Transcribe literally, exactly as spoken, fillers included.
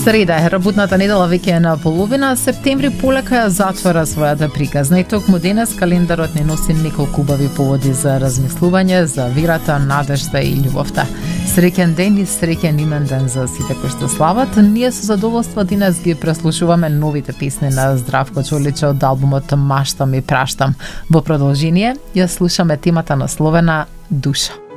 Среда е, работната недела веќе е на половина, септември полека ја затвора својата приказна и токму денес календарот не носи неколку убави поводи за размислување за верата, надежта и љубовта. Среќен ден и среќен имен ден за сите кои што слават. Ние со задоволство денес ги преслушуваме новите песни на Здравко Чоличе од албумот Маштам и праштам. Во продолжение ја слушаме темата насловена Душа.